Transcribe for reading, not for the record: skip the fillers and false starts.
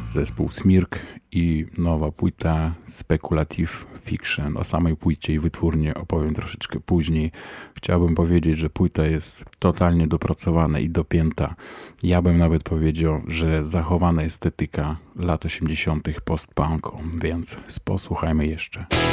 zespół Smirk i nowa płyta Speculative Fiction. O samej płycie i wytwórnie opowiem troszeczkę później. Chciałbym powiedzieć, że płyta jest totalnie dopracowana i dopięta. Ja bym nawet powiedział, że zachowana estetyka lat 80. post-punku, więc posłuchajmy jeszcze.